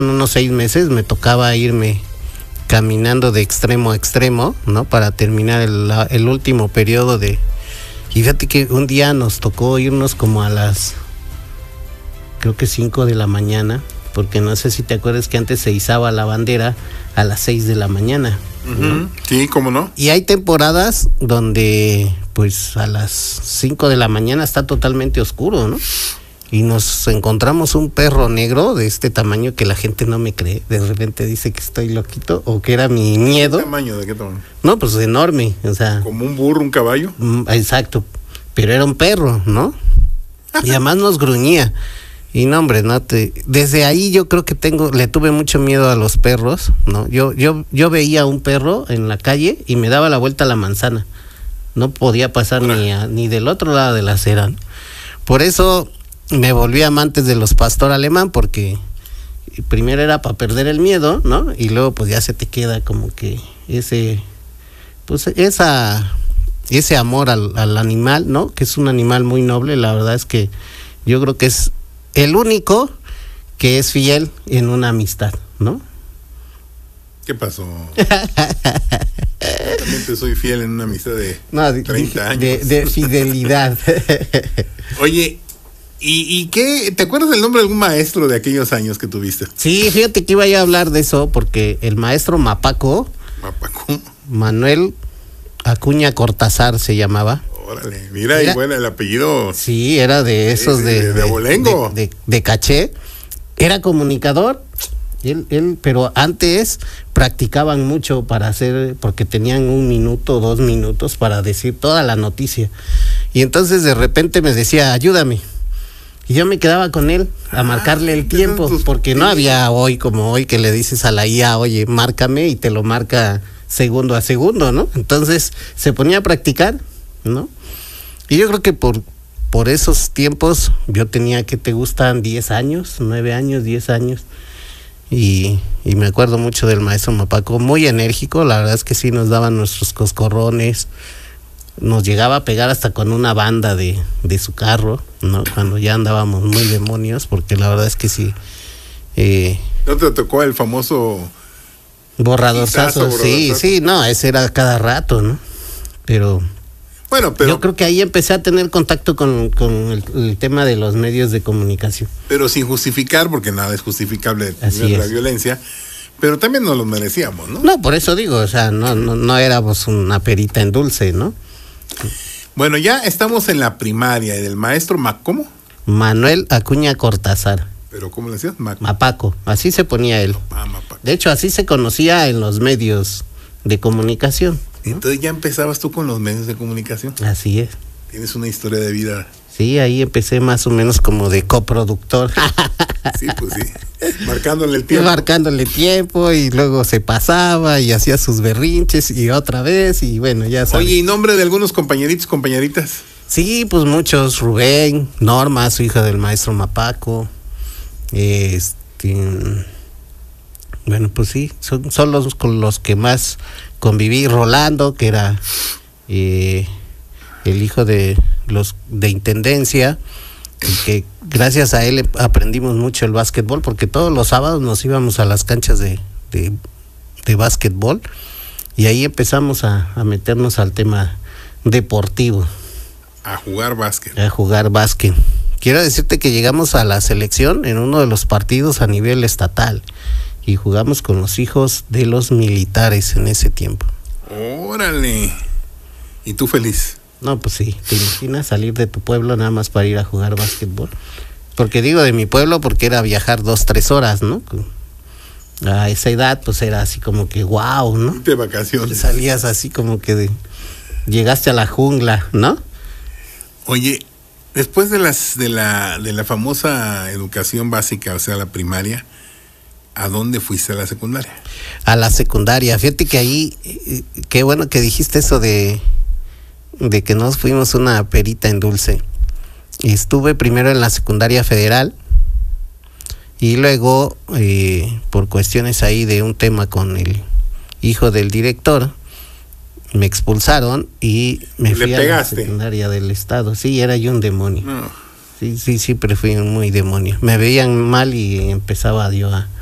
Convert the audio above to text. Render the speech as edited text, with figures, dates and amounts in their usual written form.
unos 6 meses me tocaba irme caminando de extremo a extremo, ¿no? Para terminar el último periodo de... Y fíjate que un día nos tocó irnos como a las, creo que 5 de la mañana, porque no sé si te acuerdas que antes se izaba la bandera a las 6 de la mañana. ¿No? Sí, ¿cómo no? Y hay temporadas donde pues a las 5 de la mañana está totalmente oscuro, ¿no? Y nos encontramos un perro negro de este tamaño que la gente no me cree. De repente dice que estoy loquito o que era mi miedo. ¿Qué tamaño? ¿De qué tamaño? No, pues enorme, o sea. ¿Como un burro, un caballo? Exacto, pero era un perro, ¿no? Y además nos gruñía. Y no, hombre, desde ahí yo creo que le tuve mucho miedo a los perros, ¿no? Yo veía un perro en la calle y me daba la vuelta a la manzana. No podía pasar ni del otro lado de la acera, ¿no? Por eso me volví amante de los pastor alemán, porque primero era para perder el miedo, ¿no? Y luego pues ya se te queda como que ese amor al animal, ¿no? Que es un animal muy noble. La verdad es que yo creo que es el único que es fiel en una amistad, ¿no? ¿Qué pasó? También te soy fiel en una amistad de 30 años. De fidelidad. Oye, ¿y qué? ¿Te acuerdas del nombre de algún maestro de aquellos años que tuviste? Sí, fíjate que iba a hablar de eso, porque el maestro Mapaco, Manuel Acuña Cortázar se llamaba. Órale, mira, y bueno, el apellido. Sí, era de esos de abolengo. De caché. Era comunicador. Él, pero antes practicaban mucho porque tenían 1 minuto, 2 minutos para decir toda la noticia. Y entonces de repente me decía, ayúdame. Y yo me quedaba con él a marcarle el tiempo, porque no había hoy como hoy que le dices a la IA, oye, márcame, y te lo marca segundo a segundo, ¿no? Entonces se ponía a practicar, ¿no? Y yo creo que por esos tiempos yo tenía, ¿qué te gustan? 10 años, 9 años, 10 años. Y me acuerdo mucho del maestro Mapaco, muy enérgico. La verdad es que sí nos daban nuestros coscorrones, nos llegaba a pegar hasta con una banda de su carro, ¿no? Cuando ya andábamos muy demonios, porque la verdad es que sí. ¿No te tocó el famoso borradorzazo? Sí, no, ese era cada rato, ¿no? Pero yo creo que ahí empecé a tener contacto con el tema de los medios de comunicación. Pero sin justificar, porque nada es justificable la violencia, pero también nos lo merecíamos, ¿no? No, por eso digo, o sea, no éramos una perita en dulce, ¿no? Bueno, ya estamos en la primaria, y del maestro ¿cómo? Manuel Acuña Cortázar. ¿Pero cómo le decías? Mapaco, así se ponía él. Mapaco. De hecho, así se conocía en los medios de comunicación, ¿no? Entonces ya empezabas tú con los medios de comunicación. Así es. Tienes una historia de vida. Sí, ahí empecé más o menos como de coproductor. Sí, pues sí. Marcándole el tiempo. Marcándole tiempo, y luego se pasaba y hacía sus berrinches y otra vez, y bueno, ya sabes. Oye, ¿y nombre de algunos compañeritos, compañeritas? Sí, pues muchos. Rubén, Norma, su hija del maestro Mapaco. Bueno, pues sí, son los con los que más conviví. Rolando, que era el hijo de los de intendencia, y que gracias a él aprendimos mucho el básquetbol, porque todos los sábados nos íbamos a las canchas de básquetbol, y ahí empezamos a meternos al tema deportivo. A jugar básquet. Quiero decirte que llegamos a la selección en uno de los partidos a nivel estatal, y jugamos con los hijos de los militares en ese tiempo. ¡Órale! ¿Y tú feliz? No, pues sí, ¿te imaginas salir de tu pueblo nada más para ir a jugar básquetbol? Porque digo de mi pueblo porque era viajar 2-3 horas, ¿no? A esa edad pues era así como que wow, ¿no? De vacaciones. Salías así como que llegaste a la jungla, ¿no? Oye, después de la famosa educación básica, o sea, la primaria, ¿a dónde fuiste a la secundaria? A la secundaria, fíjate que ahí, qué bueno que dijiste eso de que nos fuimos una perita en dulce. Estuve primero en la secundaria federal, y luego por cuestiones ahí de un tema con el hijo del director, me expulsaron y me fui a la secundaria del estado. Sí, era yo un demonio. No. Sí, pero fui muy demonio. Me veían mal y empezaba yo a